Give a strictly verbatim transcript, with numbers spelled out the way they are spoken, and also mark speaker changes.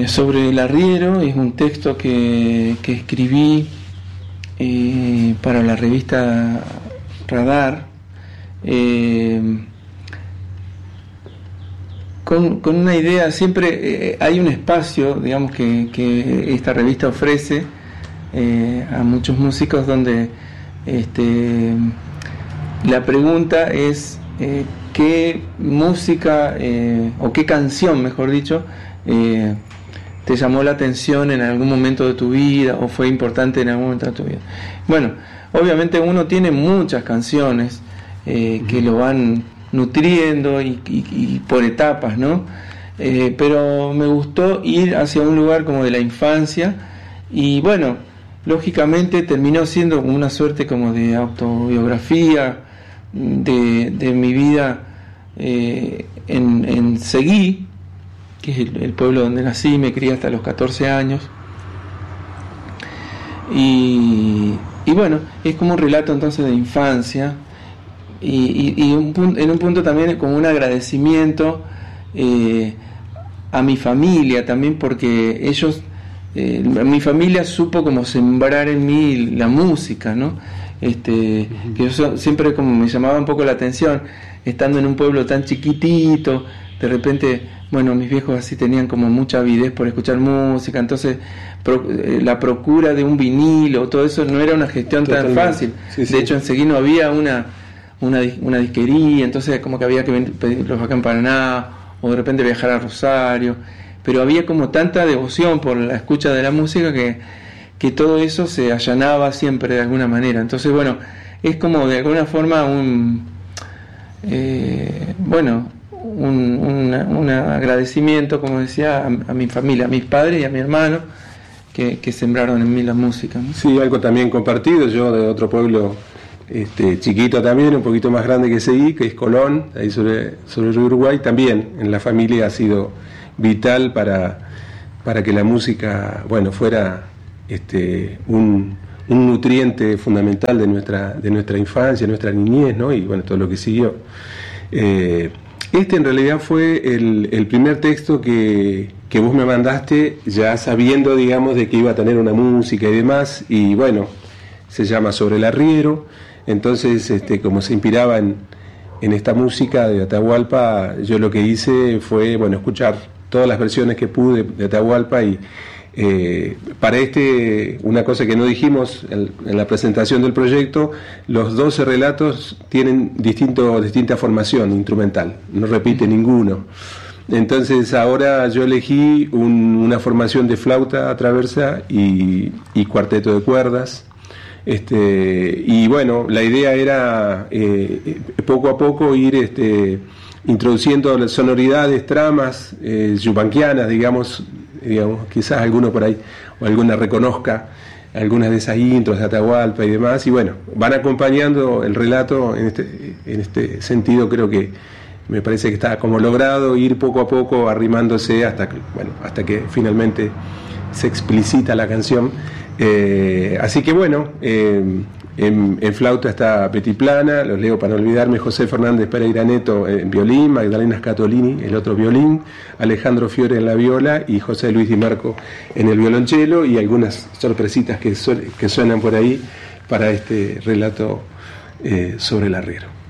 Speaker 1: Eh, sobre el arriero es un texto que, que escribí eh, para la revista Radar, eh, con, con una idea. Siempre eh, hay un espacio, digamos, que, que esta revista ofrece eh, a muchos músicos, donde este, la pregunta es eh, qué música eh, o qué canción, mejor dicho, eh, te llamó la atención en algún momento de tu vida o fue importante en algún momento de tu vida. Bueno, obviamente uno tiene muchas canciones eh, que lo van nutriendo y, y, y por etapas, ¿no? Eh, pero me gustó ir hacia un lugar como de la infancia, y bueno, lógicamente terminó siendo una suerte como de autobiografía de, de mi vida eh, en, en Seguí, que es el, el pueblo donde nací, me crié hasta los catorce años. Y, y bueno, es como un relato entonces de infancia, y, y, y un punto, en un punto también como un agradecimiento eh, a mi familia también, porque ellos, eh, mi familia supo como sembrar en mí la música, ¿no? Este, uh-huh. Que yo siempre como me llamaba un poco la atención, estando en un pueblo tan chiquitito, de repente, bueno, mis viejos así tenían como mucha avidez por escuchar música, entonces pro, eh, la procura de un vinilo, todo eso no era una gestión Totalmente. tan fácil. Sí, sí. De hecho, en Seguí no había una, una, una disquería, entonces como que había que pedirlos acá en Paraná, o de repente viajar a Rosario, pero había como tanta devoción por la escucha de la música que, que todo eso se allanaba siempre de alguna manera. Entonces, bueno, es como de alguna forma un... Eh, bueno... Un, una, un agradecimiento, como decía, a, a mi familia, a mis padres y a mi hermano, que, que sembraron en mí la música, ¿no?
Speaker 2: Sí, algo también compartido, yo de otro pueblo este, chiquito también, un poquito más grande que Seguí, que es Colón, ahí sobre, sobre el río Uruguay, también en la familia ha sido vital para, para que la música, bueno, fuera este, un, un nutriente fundamental de nuestra, de nuestra infancia, nuestra niñez, ¿no? Y bueno, todo lo que siguió. Eh, Este en realidad fue el, el primer texto que, que vos me mandaste, ya sabiendo, digamos, de que iba a tener una música y demás, y bueno, se llama Sobre el Arriero. Entonces, este, como se inspiraba en, en esta música de Atahualpa, yo lo que hice fue, bueno, escuchar todas las versiones que pude de Atahualpa, y Eh, para este, una cosa que no dijimos en, en la presentación del proyecto, los doce relatos tienen distinto, distinta formación instrumental, no repite ninguno. Entonces ahora yo elegí un, una formación de flauta traversa y, y cuarteto de cuerdas. Este, y bueno, la idea era eh, poco a poco ir este, introduciendo las sonoridades, tramas eh, yupanquianas, digamos, digamos, quizás alguno por ahí o alguna reconozca algunas de esas intros de Atahualpa y demás, y bueno, van acompañando el relato en este, en este sentido. Creo que me parece que está como logrado ir poco a poco arrimándose hasta que, bueno, hasta que finalmente se explicita la canción. Eh, así que bueno, eh, en, en flauta está Petiplana, los leo para no olvidarme, José Fernández Pereira Neto en violín, Magdalena Scatolini el otro violín, Alejandro Fiore en la viola y José Luis Di Marco en el violonchelo, y algunas sorpresitas que, su- que suenan por ahí para este relato eh, sobre el arriero.